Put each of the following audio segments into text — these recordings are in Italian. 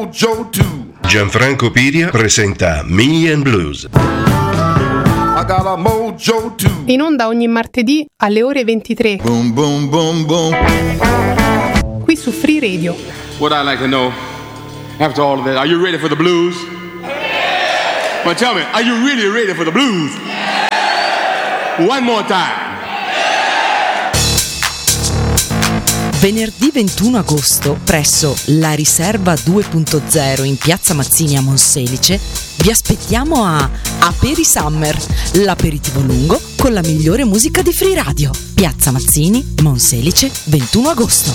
Joe 2. Gianfranco Piria presenta Me and Blues. I got a mojo 2. In onda ogni martedì alle ore 23. Boom, boom, boom, boom. Qui su Free Radio. What I'd like to know, after all of that, are you ready for the blues? Well, tell me, are you really ready for the blues? One more time. Venerdì 21 agosto, presso La Riserva 2.0 in Piazza Mazzini a Monselice, vi aspettiamo a Aperi Summer, l'aperitivo lungo con la migliore musica di Free Radio. Piazza Mazzini, Monselice, 21 agosto.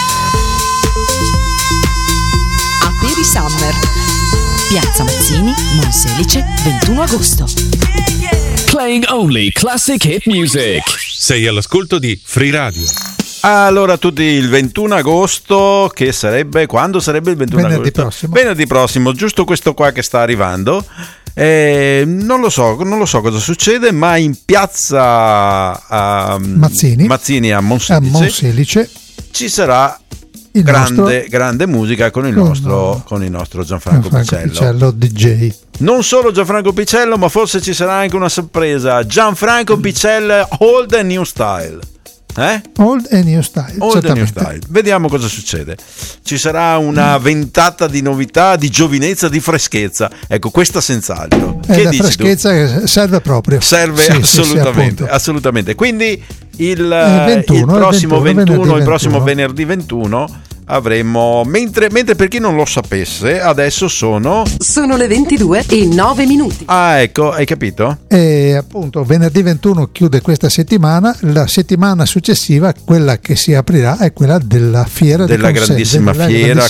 Aperi Summer, Piazza Mazzini, Monselice, 21 agosto. Playing only classic hit music. Sei all'ascolto di Free Radio. Allora, tutti il 21 agosto, che sarebbe, quando sarebbe il 21 venerdì agosto? Prossimo. Venerdì prossimo, giusto questo qua che sta arrivando. Non lo so cosa succede, ma in piazza Mazzini a Monselice ci sarà grande musica con il nostro Gianfranco Picello DJ. Non solo Gianfranco Picello, ma forse ci sarà anche una sorpresa. Gianfranco Picello Old and New Style. Old and New Style. Vediamo cosa succede. Ci sarà una ventata di novità, di giovinezza, di freschezza. Ecco, questa senz'altro. Che la dici freschezza tu? Serve proprio. Serve assolutamente, assolutamente. Quindi il prossimo venerdì 21 avremo, mentre per chi non lo sapesse, adesso sono le 22:09. Ah, ecco, hai capito? E appunto venerdì 21 chiude questa settimana. La settimana successiva, quella che si aprirà, è quella della fiera della grandissima fiera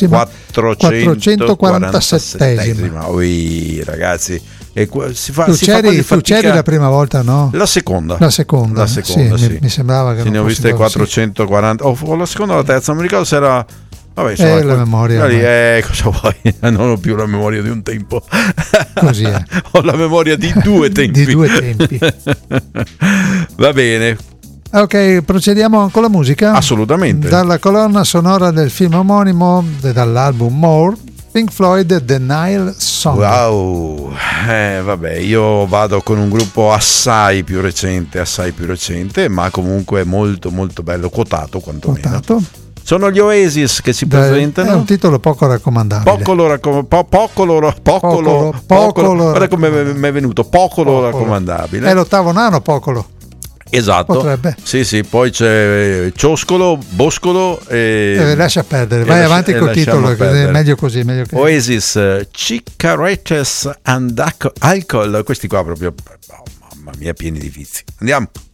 447esima. Ui, ragazzi, tu c'eri la prima volta, no? La seconda, sì. Mi sembrava che ne ho viste 440 o la seconda o la terza, non mi ricordo se era. Vabbè, insomma, la memoria. Cosa vuoi? Non ho più la memoria di un tempo. Così è. Ho la memoria di due tempi. Va bene. Ok, procediamo con la musica? Assolutamente. Dalla colonna sonora del film omonimo, dall'album More, Pink Floyd, The Nile Song. Wow. Vabbè, io vado con un gruppo assai più recente, ma comunque molto molto bello, quotato quantomeno. Sono gli Oasis che si presentano. È un titolo poco raccomandabile. Guarda come mi è venuto, poco raccomandabile. È l'ottavo nano, Pocolo. Esatto. Potrebbe. Sì, poi c'è Cioscolo, Boscolo e lascia perdere, vai avanti col titolo, è meglio così, meglio che... Oasis, Cigarettes and Alcohol, questi qua proprio, mamma mia, pieni di vizi. Andiamo.